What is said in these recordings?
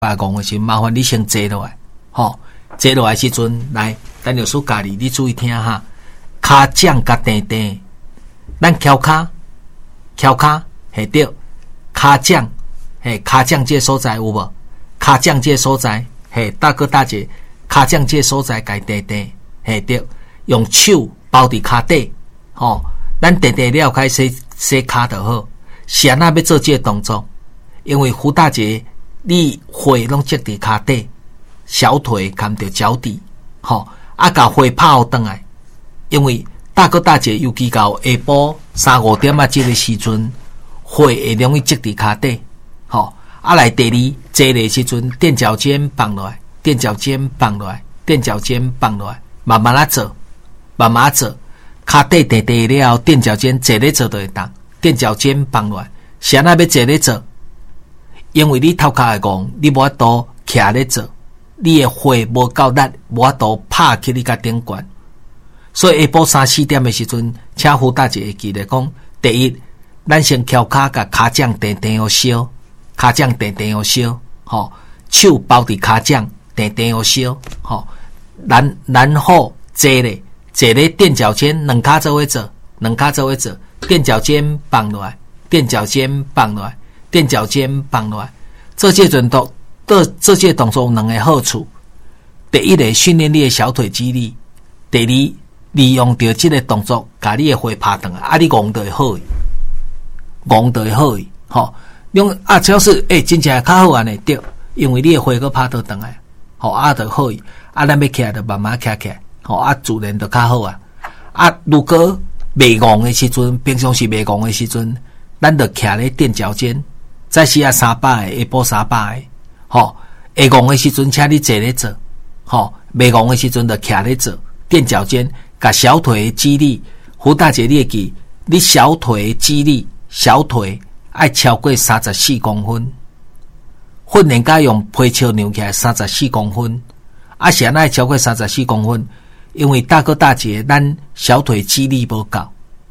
罢工的时候，麻烦你先坐落来，坐落来时阵，来，陈律师教你注意听哈，骹掌甲垫垫，咱翘骹，嘿对，骹掌，嘿骹掌这所在有无？骹掌这所在，嘿大哥大姐，骹掌这所在该垫垫，嘿对，用手包伫骹底，咱垫垫了开洗骹就好。是安那要做这个动作？因为胡大姐，你血拢积伫骹底，小腿含着脚底，甲血拍互转来。因为大哥大姐尤其到下晡3-5点这个时阵，血会容易积伫骹底，来第二坐的时阵，垫脚尖放落来，垫脚尖放落来，垫脚尖放落来，慢慢啊做，慢慢做，骹底垫垫了后，垫脚尖坐咧做就会当。垫脚尖放落来，是安那要坐咧做？因为你头壳会戆，你无法度徛咧做，你的血无够力，无法度拍去你甲顶悬。所以下晡3-4点的时阵，请胡大姐会记得讲：第一，咱先翘骹，甲骹掌垫垫互烧，骹掌垫垫互烧，手包伫骹掌垫垫互烧，然后坐咧垫脚尖，两骹做伙做，两骹做伙做。垫脚尖放落来，垫脚尖放落来，垫脚尖放落来。做这动作有两个好处：第一个训练你的小腿肌力；第二，利用到这个动作，把你的血拍转来，你戆就会好，戆就会好。用只要是真正较好安尼对，因为你的血个拍倒转来，就好。咱要起来就慢慢起来，自然就较好啊。如果袂戆的时阵，平常时袂戆的时阵，咱就徛咧垫脚尖，再是300个，下晡300个，会戆的时阵，请你坐咧做，袂戆的时阵就徛咧做，垫脚尖，甲小腿的肌力，胡大姐你会记，你小腿的肌力，小腿爱超过34公分，训练家用皮球扭起来34公分，是安那超过34公分。因为大哥大姐，咱小腿肌力无够，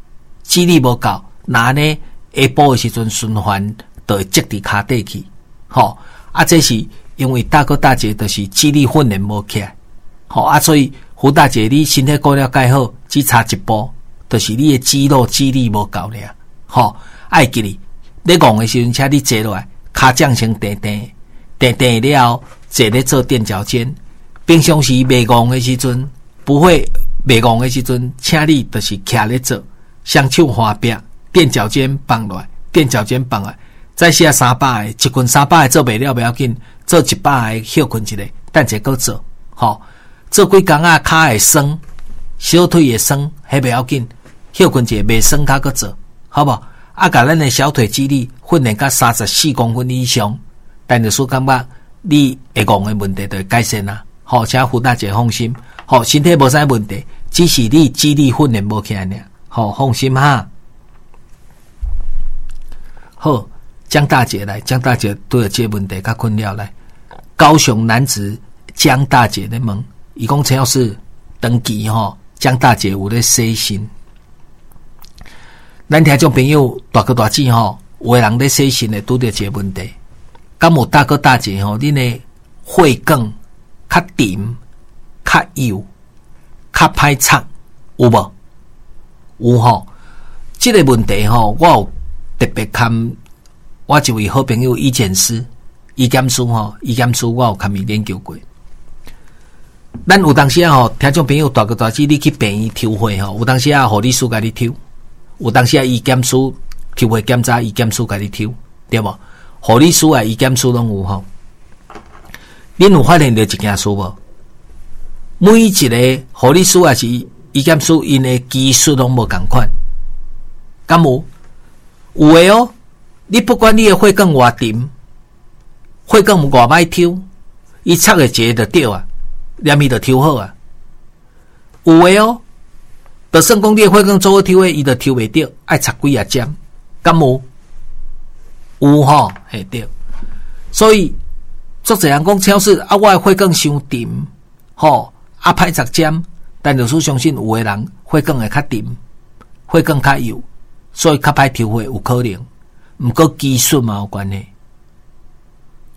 那呢下晡的时阵循环就会积伫骹底去，这是因为大哥大姐就是肌力训练无起来，所以胡大姐你身体顾了介好，只差一步，就是你的肌肉肌力无够了，爱记你，你戆的时阵，请你坐落来，骹掌先垫垫了后，坐咧做垫脚尖。平常时袂戆的时阵。不会袂戆的时阵，请你就是徛咧做，双手划壁，垫脚尖放落来，垫脚尖放来，再写300个，一棍300个做袂了不要紧，做100个休困一下，等下搁做，做几工啊，骹会酸，小腿会酸，迄袂要紧，休困一下，袂酸骹搁做，好不好？甲咱的小腿肌力训练到34公分以上，但就是感觉你会戆的问题就会改善啦。请胡大姐放心。身体无啥问题，只是你肌力训练无起来尔。放心哈。好，江大姐来，江大姐对这个问题较困扰来。高雄男子江大姐的问，伊讲陈老师登记江大姐有咧洗身。咱听众朋友大哥大姐有的人咧洗身的拄着这个问题，敢有大哥大姐恁的血管较沉？较幼、较歹插，有无？有这个问题我有特别看我一位好朋友医检师，医检师我有看伊研究过。咱有当时听众朋友大哥大姐，你去病院抽血有当时护理师甲你抽，有当时医检师抽血检查，医检师甲你抽，对无？护理师医检师拢有恁有发现到一件事无？每一个护理师也是医检师，因的技术拢无同款。敢有？有的你不管你的血管偌沉，血管有偌歹抽，伊插个一个就对啊，连伊就抽好啊。有的就算讲你的血管做好抽的，伊就抽袂着，爱插几啊针。敢有？有嘿对。所以作者人讲，超市我的血管伤沉，歹插针，但就是相信有的人血管会较沉，血管较幼，所以较歹抽血有可能。毋过技术嘛有关系，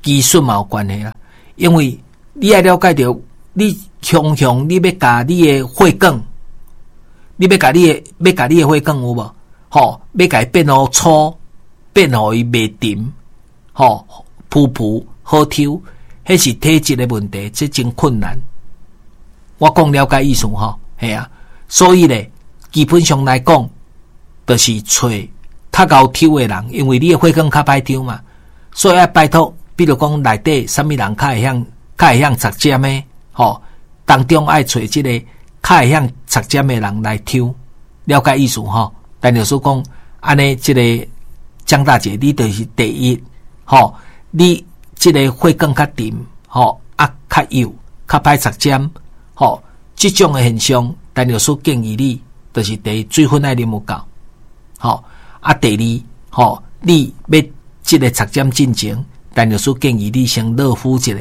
技术嘛有关系啦，因为你要了解到，你常常你要甲你的血管，你要甲你的血管有无？吼，要甲伊变好粗，变互伊袂沉，吼，噗噗好抽，迄是体质的问题，这真困难。我讲了解意思吼，系啊，所以咧，基本上来讲，就是找较高抽的人，因为你的血管较歹抽嘛，所以要拜托，比如讲内底什么人较会晓插针的，吼，当中爱找即个较会晓插针的人来抽，了解意思吼。但就是讲，安尼即个江大姐，你就是第一，吼，你即个血管较沉，吼，较幼，较歹插针，吼，即种的现象，但就是建议你，就是第一，水分爱啉有够，吼，第二，吼，你要即个插针进前，但就是建议你先热敷一下，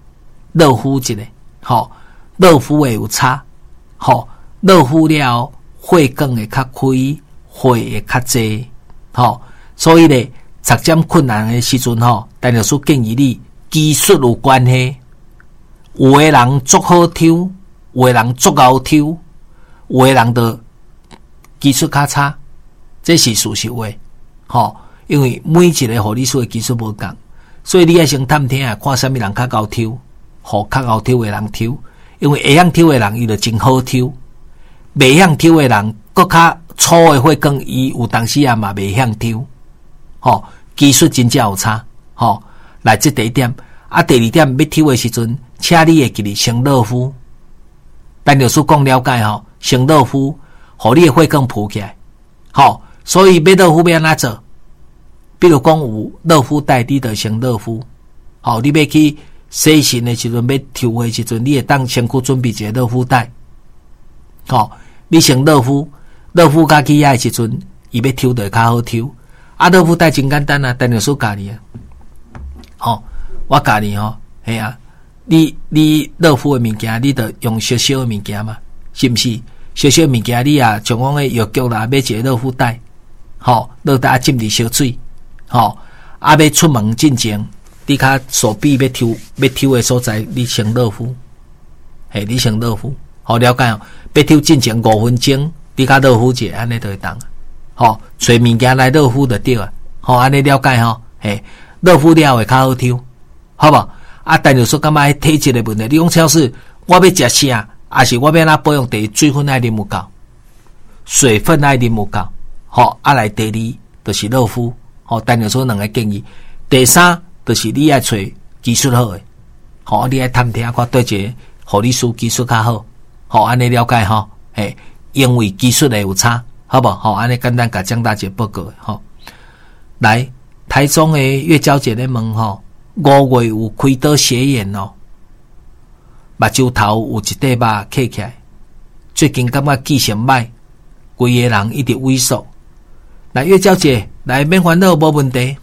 吼，热敷会有差，吼，热敷了血管会较开。血会较济，吼，所以咧插针困难的时阵吼，但就是建议你技术有关系，有的人足好抽，有的人足敖抽，有的人的技术较差，这是事实话，吼，因为每一个护理师的技术无同，所以你要先探听啊，看什么人较敖抽，互较敖抽的人抽，因为会晓抽的人伊就真好抽，袂晓抽的人搁较粗的血管，伊有当时啊嘛袂晓抽，吼，技术真正有差，吼，来这第一点，第二点要抽的时阵，请你会记得先热敷，但就是讲了解吼，先热敷，互你的血管浮起来，吼，所以要热敷要安怎做？比如讲有热敷袋，你就先热敷，吼，你要去洗身的时阵，要抽的时阵，你会当先去准备一个热敷袋，吼，你先热敷。热敷甲起的时阵，伊要抽就较好抽。热敷袋真简单啊，但就是教你啊。吼，我教你吼，系啊，你热敷的物件，你得用小小的物件嘛，是毋是？小小的物件，你啊，像讲的药局啦，买一个热敷袋，吼，热袋浸伫烧水，吼，要出门进前，你较手臂要抽的所在，你先热敷，嘿，你先热敷，好了解哦。要抽进前5分钟。你甲热敷者，安尼就会当，吼，找物件来热敷就对啊，吼，安尼了解吼，嘿，热敷了会较好抽，好无？但就是说感觉体质的问题，你讲超市，我要食啥，还是我要哪保养？第一，水分爱啉有够，水分爱啉有够，吼，来第二就是热敷，吼，但就是说两个建议，第三就是你爱找技术好的，吼，你爱探听看对一个护理师技术较好，吼，安尼了解吼，嘿。因为技术的有差，好不好？好，安尼简单甲江大姐报告吼。来，台中的月娇姐咧问吼，5月有开刀斜眼哦，目睭头有一块肉起起来，最近感觉记性歹，规个人一直萎缩。来，月娇姐，来免烦恼，无问题。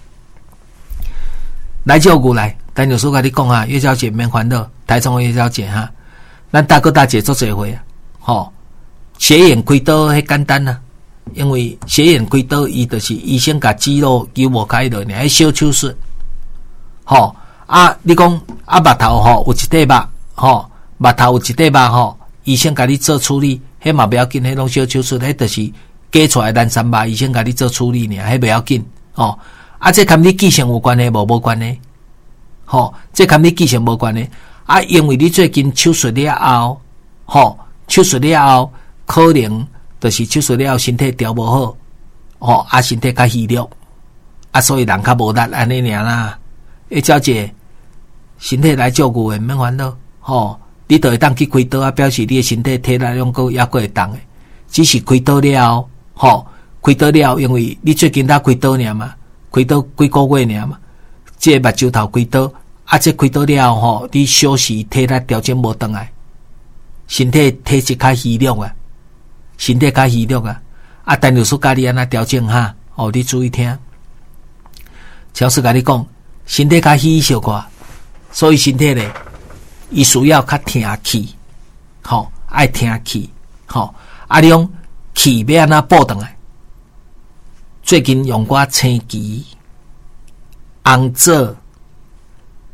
来照顾来，等有事甲你讲哈，月娇姐免烦恼，台中的月娇姐哈，咱大哥大姐做这回啊，吼。斜眼开刀迄简单啊，因为斜眼开刀伊就是医生甲肌肉纠无开落，迄小手术，吼你讲目头吼有一块肉，吼目头有一块肉吼，医生甲你做处理，迄嘛不要紧，迄拢小手术，迄就是割出来咱三肉，医生甲你做处理尔，迄不要紧，吼这跟你记性有关系无关系，吼这跟你记性无关系，因为你最近手术了后，吼手术了后。可能就是手术了身体调无好，吼身体较虚弱，所以人较无力安尼尔啦。小姐，身体来照顾的免烦恼，吼，你就会当去开刀表示你的身体体力拢够也够会当的。只是开刀了，吼，开刀了，因为你最近才开刀尔嘛，开刀几个月尔嘛，这目睭头开刀，这开刀了吼，你休息体力调整无回来，身体体质较虚弱啊。身体较虚弱啊，但就是教你安那调整哈，你注意听。超市甲你讲，身体较虚小寡，所以身体咧，伊需要较听气，吼，爱听气，吼，你用气要安那补转来。最近用过青芪、红枣、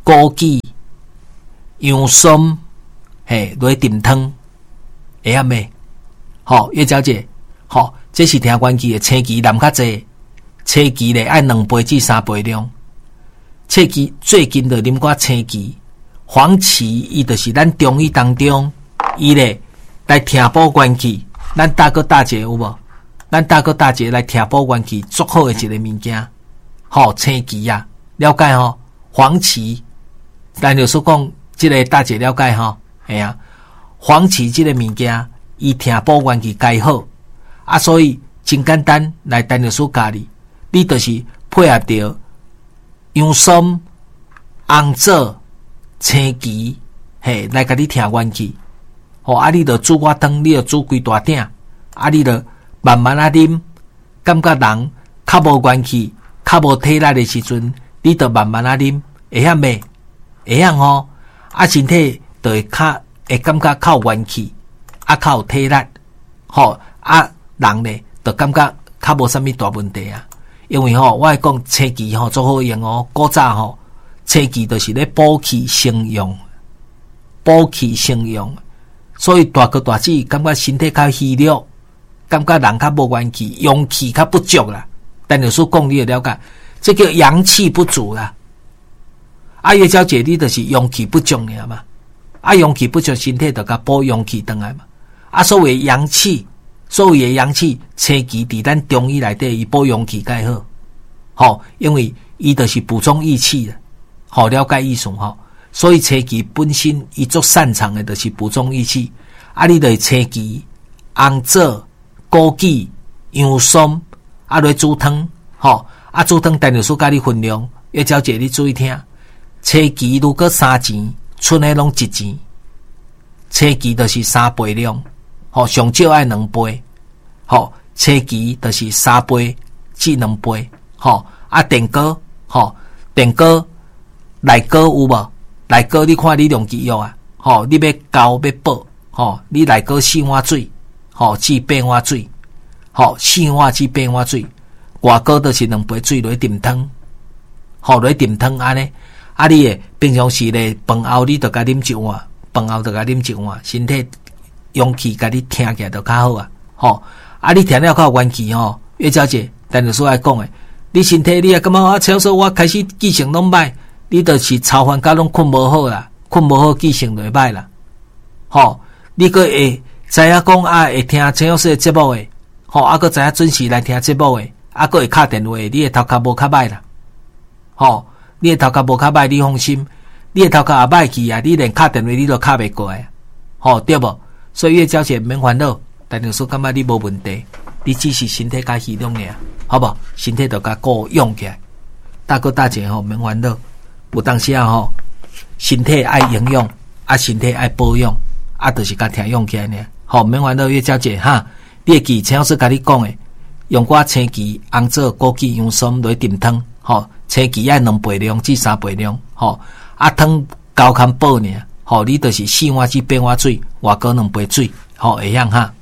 枸杞、洋葱，嘿，落炖汤，会晓未？好，叶小姐，好，这是听元气的青芪淋较济，青芪咧爱2杯至3杯量。青芪最近就啉寡青芪，黄芪伊就是咱中医当中，伊咧来听补元气。咱大哥大姐有无？咱大哥大姐来听补元气，足好的一个物件。好，青芪啊，了解吼？黄芪，咱就说讲，这个大姐了解吼？系啊，黄芪这个物件，伊听补元气介好啊，所以真简单来单就说教你就是配合着洋葱、红枣、青芪，嘿，来甲你听元气。吼，啊，你着煮我汤，你着煮规大鼎，啊，你着慢慢啊啉，感觉人较无元气、较无体力的时阵，你着慢慢啊啉，会晓未？会晓吼，啊，身体就会感觉较有元气，啊，较有体力，吼，啊，人呢，就感觉较无啥物大问题啊。因为吼，我会讲青芪吼足好用哦。古早吼，青芪就是咧补气生用，补气生用。所以大哥大姐感觉身体较虚弱，感觉人较无元气，阳气较不足啦。但有时讲你也了解，这叫阳气不足啦。啊，叶小姐你就是阳气不足尔嘛。啊，阳气不足，身体就甲补阳气回来嘛。啊，所谓阳气。所谓的阳气，青芪伫咱中医内底，伊补阳气介好，吼，因为伊就是补充益气的，好了解意思吼。所以青芪本身伊足擅长的，就是补充益气。啊，你就是青芪、红枣、枸杞、洋葱，啊来煮汤，吼，啊煮汤，但就说甲你分量，叶小姐你注意听，青芪如果3钱，剩的拢1钱，青芪就是3杯量。吼，上少爱2杯，吼，青芪就是3杯至2杯，吼，啊，电锅，吼，电锅内锅有无？内锅你看你用几药啊？吼，你要高要补，吼，你内锅4碗水，吼，至8碗水，吼，4碗至8碗水，外锅就是2杯水落炖汤，吼，落炖汤安尼，啊，你诶平常时咧饭后你就甲啉1碗，饭后就甲啉1碗，身体。阳气甲你听起来就较好啊，吼！啊，你听了较有元气吼，叶小姐，但是所来讲诶，你身体你也感觉啊，超说我开始记性拢歹，你就是操烦甲拢困无好啦，困无好记性就会歹啦，吼！你个会知影讲啊，会听陈老师诶节目诶，吼，啊个知影准时来听节目诶，啊个会敲电话，你诶头壳无较歹啦，吼！你诶头壳无较歹，你放心，你诶头壳也歹去啊，你连敲电话你都敲袂过来，吼，对无？所以叶小姐免烦恼，但是说感觉你无问题，你只是身体较虚弱尔，好不好？身体就较够用起来。大哥大姐吼免烦恼，有当时啊吼，身体爱营养，啊身体爱保养，啊就是甲听用起来呢。好，免烦恼，叶小姐哈，你会记陈老师甲你讲诶，用我青芪、红枣、枸杞、洋葱来炖汤，吼，青芪爱2杯量至3杯量，吼，啊汤高堪补呢。吼，你就是4碗至8碗水，外加2杯水，吼，会样哈。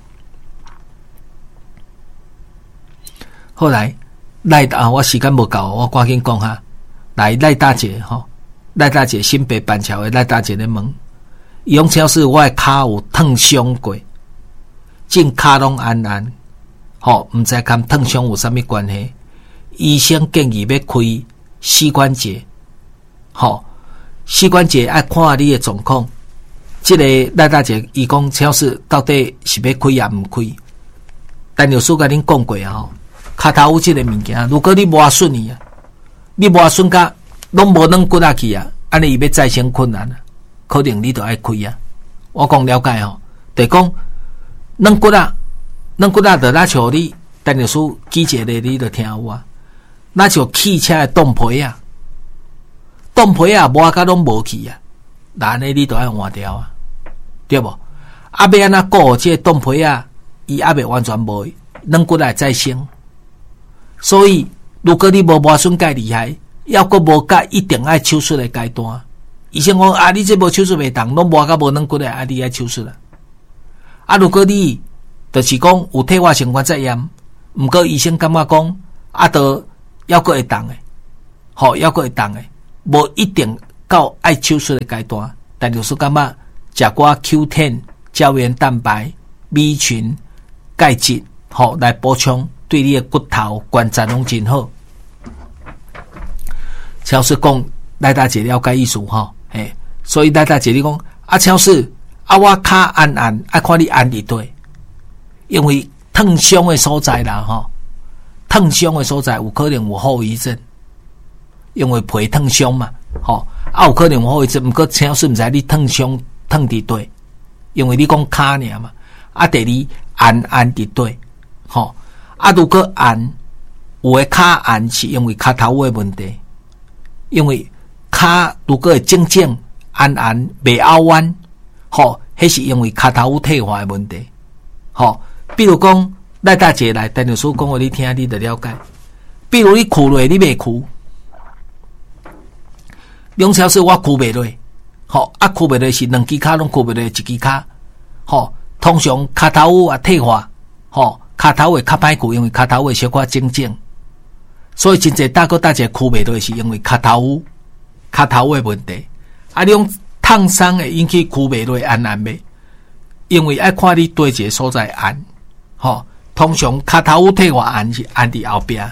后来赖啊，我时间无够，我赶紧讲哈。来赖大姐吼，赖大姐新北板桥的赖大姐咧问，伊讲超市我的骹有烫伤过，正骹拢安安，吼，毋知跟烫伤有啥物关系？医生建议要开膝关节，吼。膝关节爱看你的状况，这个赖大姐伊讲超市到底是要开也毋开？但有书甲恁讲过啊吼，骹头有这个物件，如果你磨损伊啊，你磨损甲拢无软骨啊去啊，安尼伊要再生困难啊，可能你就爱开啊。我讲了解吼，就讲软骨啊，就那像你，但有书记者咧，你就听有啊，那像汽车的动皮啊。冻皮啊，磨甲拢无去啊，那安尼你都爱换掉啊，对无？啊，要安怎顾这冻皮啊？伊还未完全无，软骨来再生。所以，如果你无磨损介厉害，要阁无甲一定爱手术的阶段。医生讲啊，你这无手术袂当，拢磨甲无软骨的，啊，你爱手术啦。啊，如果你就是讲有退化性关节炎，毋过医生感觉讲啊，都要阁会当诶，吼，要阁会当诶。无一定到爱手术的阶段，但就是感觉食寡 Q10 胶原蛋白、B 群、钙质，来补充，对你的骨头、关节拢真好。超市讲，赖大姐了解意思所以赖大姐你讲超市我脚按爱看你按伫对，因为烫伤的所在啦烫伤的所在有可能有后遗症，因为皮烫伤嘛有可能有后遗症，不过超市毋知你烫伤烫伫对，因为你讲脚尔嘛，第二按伫对如果按有的脚按是因为脚头的问题，因为脚如果会正按未凹弯迄是因为脚头退化的问题比如讲赖大姐来陈律师讲互你听，你就了解。比如你裤落你未裤两超市我裤未落裤未落是两只脚拢裤未落一只脚通常脚头退化脚头会较歹裤，因为脚头会小可正，所以真侪大哥大姐裤未落是因为脚头的问题你用烫伤会引起裤未落按未，因为爱看你对一个所在按通常脚头退化按是按伫后壁，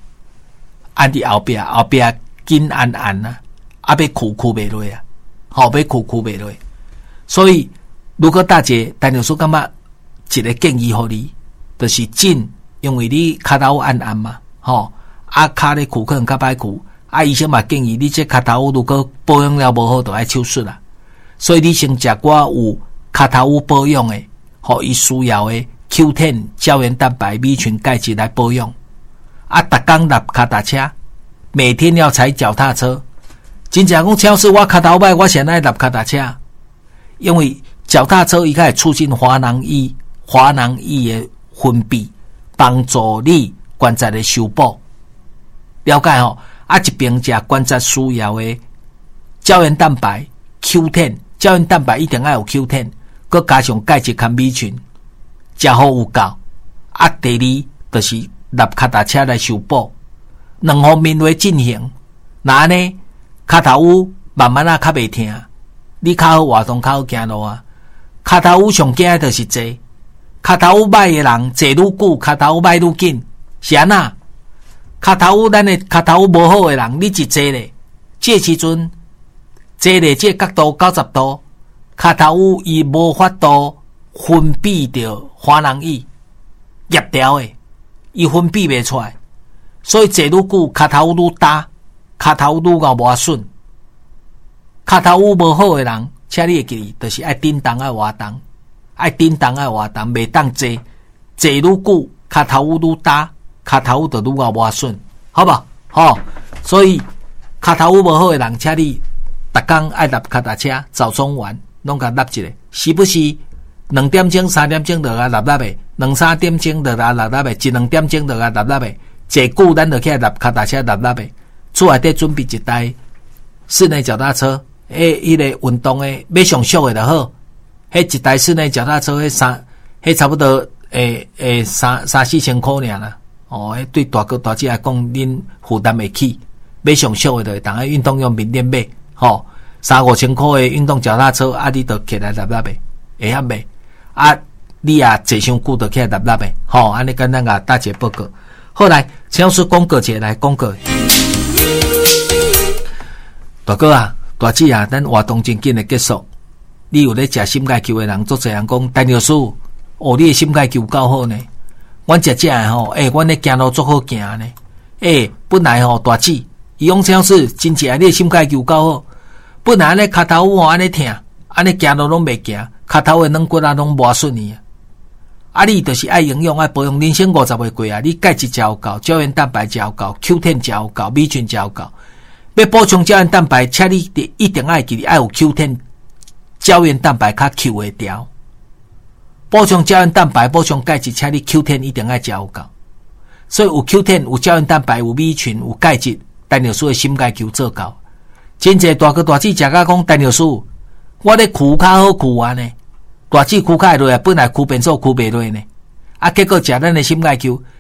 后壁紧按要裤未落要裤未落，所以如果大姐陈律师感觉一个建议互你，就是紧，因为你脚头按嘛脚咧裤可能较歹裤医生嘛建议你这脚头如果保养了无好，就爱手术啦。所以你先食寡有脚头保养的伊需要的 Q10 胶原蛋白、B 群、钙质来保养逐工踏脚踏车，每天要踩脚踏车。真正讲超市我脚头歹，我先爱踏脚踏车，因为脚踏车伊会促进滑囊液的分泌，帮助你关节的修补。了解一边食关节需要的胶原蛋白 Q10， 胶原蛋白一定要有 Q10， 佮加上钙质和 B 群，食好有够。第二就是踏脚踏车来修补，两方面来进行。那呢，脚头慢慢较袂疼，你较好活动，较好行路脚头上惊的就是坐，脚头歹的人坐愈久，脚头歹愈紧，是安那？咱的脚头无好的人，你一坐咧，这时阵坐咧这角度90度，脚头伊无法度分泌着滑囊液，叶条的，伊分泌袂出来，所以坐愈久，脚头愈大，脚頭愈咬無順，腳頭無好的人，請你會記，就是愛叮當愛活動，愛叮當愛活動，袂當坐愈久，腳頭愈大，腳頭就愈咬無順，好不好？所以腳頭無好的人，請你逐工愛搭腳踏車，早中晚攏甲搭一個，時不時2點鐘、3點鐘就甲搭搭唄，2、3點鐘就甲搭搭唄，1、2點鐘就甲搭搭唄，坐久咱就起來搭腳踏車搭搭唄。厝內底準備一台室內腳踏車，迄個運動誒，買上俗誒就好。迄一台室內腳踏車，迄差不多3-4千塊爾啦。迄對大哥大姐來講，恁負擔會起。買上俗誒就會當喺運動用品店買，3-5千塊誒運動腳踏車，你就起來搭搭唄，會曉買。你也坐傷久就起來搭搭唄，安尼簡單甲大姐報告。後來，請說廣告者來廣告。大哥大姐咱活動真緊的結束。你有咧食心蓋球的人，足濟人講，陳律師，你的心蓋球夠好呢。阮食的阮咧行路足好行呢。本來大姐，伊講超市真正你的心蓋球夠好。本來咧腳頭安尼疼，安尼行路攏袂行，腳頭的軟骨攏無順呢。你就是愛營養愛保養，人生50歲過你鈣質食有夠，膠原蛋白食有夠 ，Q10 食有夠 ，B 群食有夠。要補充膠原蛋白，請你一定要記得要有 Q10 膠原蛋白較 Q 會條。補充膠原蛋白，補充鈣質，請你 Q10 一定要食有夠。所以有 Q10 有膠原蛋白，有 B 群，有鈣質，陳律師的心鈣球做夠。真濟大哥大姐食甲講，陳律師，我咧褲較好褲呢。大姐褲較會落來，本來褲變做褲袂落呢。結果食咱的心鈣球，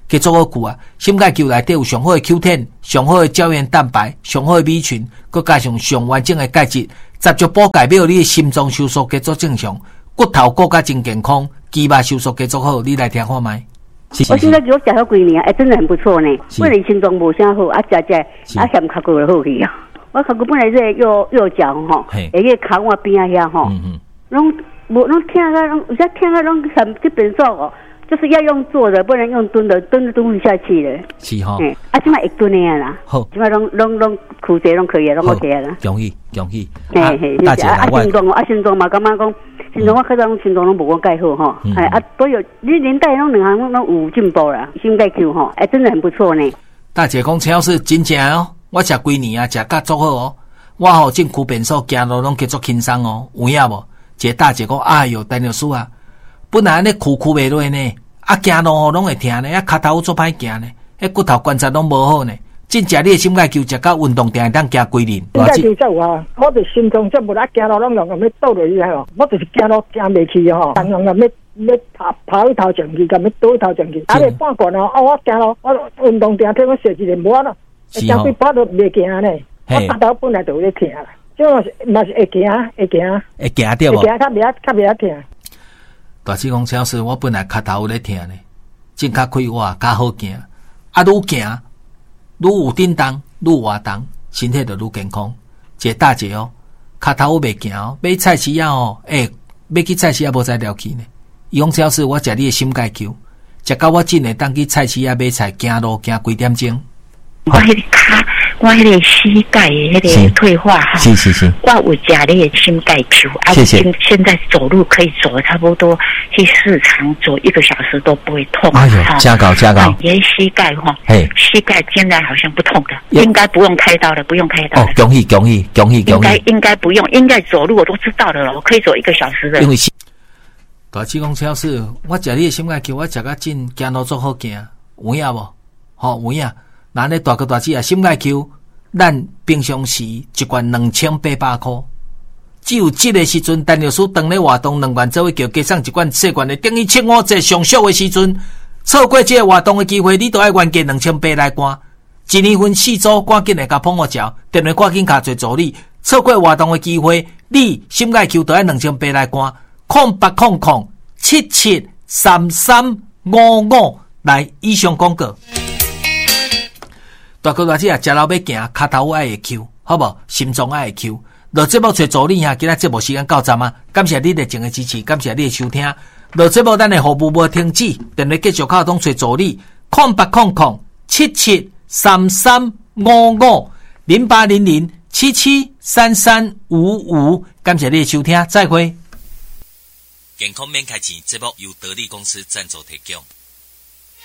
加做好久啊。心钙球内底有上好的 Q10， 上好的胶原蛋白，上好的米群，佮加上上完整的钙质，十足补钙，要你的心脏收缩加做正常，骨头骨甲真健康，肌肉收缩加做好，你来听看麦。 我现在给我吃好几年，真的很不错呢。本来心脏无啥好，食嫌脚骨就好去啊。我脚骨本来是右脚吼，会去脚我边啊遐吼，拢听啊，拢有些听啊，拢基本上哦，就是要用坐的，不能用蹲的，蹲不下去了。 是吼， 即摆会蹲的啊啦。好，即摆拢躯体拢可以，拢 OK 啦。 容易。 大姐，心脏嘛，感觉讲心脏我看到心脏拢无我介好吼，都有你年代拢两行拢有进步啦，心钙球吼，真的很不错呢。 大姐讲陈老师真正哦。我食几年啊，食甲足好哦。我吼进区便所行路拢叫做轻松哦，有影无？一个大姐讲，哎哟，陈老师啊，本来咧苦袂落呢，行路吼拢会疼呢，脚头做歹行呢，骨头关节拢无好呢。真正你的心钙球食到运动定当行几年？ 心钙球才有啊！我就心脏这无啦，行路拢用要倒落去吼，我就是行路行袂去吼，常常要跑一头上去，甲要倒一头上去，咧半罐哦，我行路我运动定听我设一个无啊咯。相对跑都袂行呢，我脚头本来就咧疼啦，即嘛是会行对无？会行较袂疼。 大师讲，陈老师，我本来脚头有咧疼呢，真较快活，较好行，愈行愈有振动，愈活动，身体就愈健康。一个大姐哦，脚头袂行哦，买菜市啊哦，要去菜市啊无再了去呢。伊讲陈老师，我食你的心钙球，食到我真诶当去菜市啊买菜，行路行几点钟。 我迄个膝盖的迄个退化哈， 是， 我有食你的心钙球啊，现在走路可以走差不多去市场走1个小时都不会痛。 哎呦，加高！ 你的膝盖哈，膝盖现在好像不痛的，应该不用开刀了，不用开刀了。 哦，恭喜！ 应该不用，应该走路我都知道了，我可以走1个小时的。 因为大师讲陈老师，我食你的心钙球，我食到真行路足好行，有影无？好有影。那咧大哥大姐啊，心钙球，咱平常时一罐2800块，只有这个时阵，陈老师当咧活动2万做叫加上一罐细罐的，等于7-5折上俗的时阵，错过这个活动的机会，你都要原价2800来赶。1年份4组，赶紧来甲捧我嚼，电话赶紧卡做助理，错过活动的机会，你心钙球都要2800来赶。0800773355来以上广告。大哥大姐啊，食老要行，脚头爱会 Q， 好无？心脏爱会 Q。落节目找助理哈，今仔节目时间到站啊！感谢你热情的支持，感谢你的收听。落节目咱的服务无停止，电话继续靠通找助理，08007733550800773355。感谢你的收听，再会。健康免开钱，节目由得力公司赞助提供。